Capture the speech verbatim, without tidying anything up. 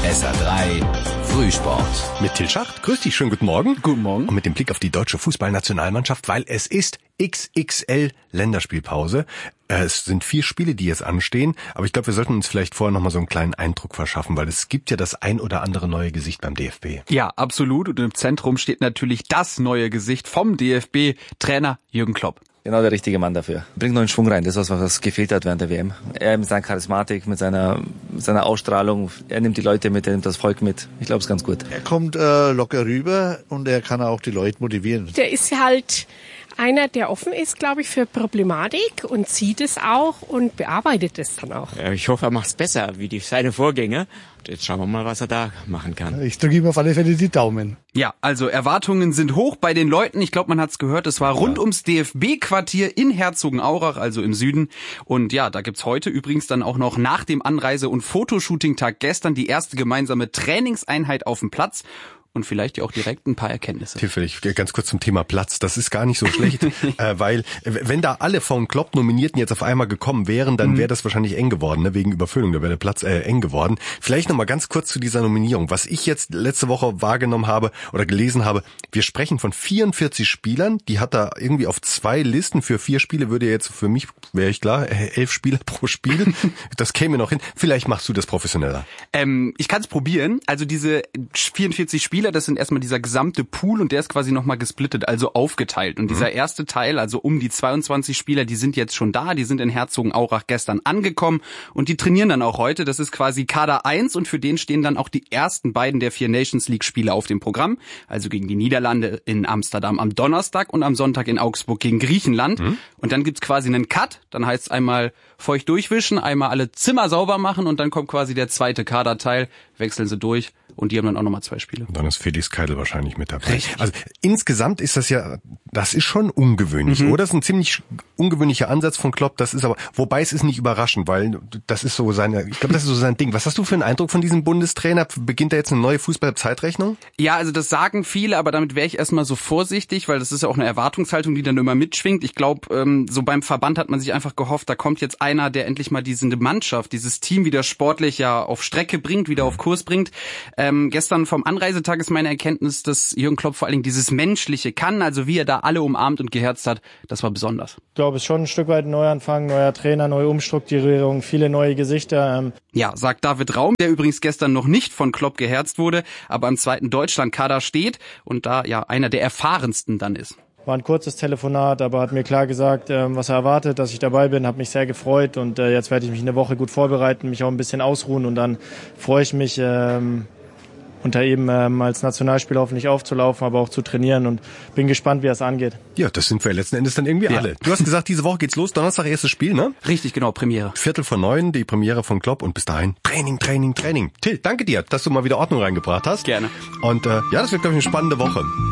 S R drei Frühsport. Mit Till Schacht. Grüß dich, schönen guten Morgen. Guten Morgen. Und mit dem Blick auf die deutsche Fußballnationalmannschaft, weil es ist X X L Länderspielpause. Es sind vier Spiele, die jetzt anstehen, aber ich glaube, wir sollten uns vielleicht vorher nochmal so einen kleinen Eindruck verschaffen, weil es gibt ja das ein oder andere neue Gesicht beim D F B. Ja, absolut. Und im Zentrum steht natürlich das neue Gesicht vom D F B, Trainer Jürgen Klopp. Genau der richtige Mann dafür. Bringt neuen Schwung rein, das ist was, was gefehlt hat während der W M. Er mit seiner Charismatik, mit seiner, seiner Ausstrahlung, er nimmt die Leute mit, er nimmt das Volk mit. Ich glaube, es ist ganz gut. Er kommt äh, locker rüber und er kann auch die Leute motivieren. Der ist halt einer, der offen ist, glaube ich, für Problematik und sieht es auch und bearbeitet es dann auch. Ja, ich hoffe, er macht es besser wie die, seine Vorgänger. Jetzt schauen wir mal, was er da machen kann. Ich drücke ihm auf alle Fälle die Daumen. Ja, also Erwartungen sind hoch bei den Leuten. Ich glaube, man hat's gehört, es war rund ums D F B-Quartier in Herzogenaurach, also im Süden. Und ja, da gibt's heute übrigens dann auch noch nach dem Anreise- und Fotoshooting-Tag gestern die erste gemeinsame Trainingseinheit auf dem Platz. Und vielleicht ja auch direkt ein paar Erkenntnisse. Hier vielleicht ganz kurz zum Thema Platz. Das ist gar nicht so schlecht, äh, weil wenn da alle von Klopp Nominierten jetzt auf einmal gekommen wären, dann wäre das wahrscheinlich eng geworden, ne? Wegen Überfüllung, da wäre der Platz äh, eng geworden. Vielleicht nochmal ganz kurz zu dieser Nominierung. Was ich jetzt letzte Woche wahrgenommen habe oder gelesen habe, wir sprechen von vierundvierzig Spielern. Die hat er irgendwie auf zwei Listen. Für vier Spiele würde jetzt für mich, wäre ich klar, elf Spieler pro Spiel. Das käme noch hin. Vielleicht machst du das professioneller. Ähm, ich kann es probieren. Also diese vierundvierzig Spieler, das sind erstmal dieser gesamte Pool und der ist quasi nochmal gesplittet, also aufgeteilt. Und dieser erste Teil, also um die zweiundzwanzig Spieler, die sind jetzt schon da, die sind in Herzogenaurach gestern angekommen und die trainieren dann auch heute. Das ist quasi Kader eins und für den stehen dann auch die ersten beiden der vier Nations League Spiele auf dem Programm. Also gegen die Niederlande in Amsterdam am Donnerstag und am Sonntag in Augsburg gegen Griechenland. Mhm. Und dann gibt's quasi einen Cut, dann heißt es einmal feucht durchwischen, einmal alle Zimmer sauber machen und dann kommt quasi der zweite Kaderteil, wechseln sie durch. Und die haben dann auch nochmal zwei Spiele. Und dann ist Felix Keidel wahrscheinlich mit dabei. Richtig. Also insgesamt ist das ja, das ist schon ungewöhnlich, mhm. oder? Das ist ein ziemlich ungewöhnlicher Ansatz von Klopp. Das ist aber, wobei es ist nicht überraschend, weil das ist so seine, ich glaube, das ist so sein Ding. Was hast du für einen Eindruck von diesem Bundestrainer? Beginnt da jetzt eine neue Fußball-Zeitrechnung? Ja, also das sagen viele, aber damit wäre ich erstmal so vorsichtig, weil das ist ja auch eine Erwartungshaltung, die dann immer mitschwingt. Ich glaube, so beim Verband hat man sich einfach gehofft, da kommt jetzt einer, der endlich mal diese Mannschaft, dieses Team wieder sportlich ja auf Strecke bringt, wieder auf Kurs bringt. Ähm, gestern vom Anreisetag ist meine Erkenntnis, dass Jürgen Klopp vor allen Dingen dieses Menschliche kann, also wie er da alle umarmt und geherzt hat, das war besonders. Ich glaube, es ist schon ein Stück weit ein Neuanfang, neuer Trainer, neue Umstrukturierung, viele neue Gesichter. Ja, sagt David Raum, der übrigens gestern noch nicht von Klopp geherzt wurde, aber im zweiten Deutschlandkader steht und da ja einer der erfahrensten dann ist. War ein kurzes Telefonat, aber hat mir klar gesagt, was er erwartet, dass ich dabei bin, habe mich sehr gefreut und jetzt werde ich mich eine Woche gut vorbereiten, mich auch ein bisschen ausruhen und dann freue ich mich, ähm, unter eben ähm, als Nationalspieler hoffentlich aufzulaufen, aber auch zu trainieren und bin gespannt, wie es angeht. Ja, das sind wir letzten Endes dann irgendwie ja. alle. Du hast gesagt, diese Woche geht's los, Donnerstag erstes Spiel, ne? Richtig, genau, Premiere. Viertel vor neun, die Premiere von Klopp und bis dahin Training, Training, Training. Till, danke dir, dass du mal wieder Ordnung reingebracht hast. Gerne. Und äh, ja, das wird, glaube ich, eine spannende Woche.